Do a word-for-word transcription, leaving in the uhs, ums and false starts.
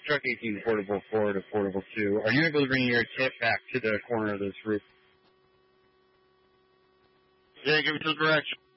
truck eighteen portable four to portable two. Are you able to bring your tip back to the corner of this roof? Yeah, give me some direction.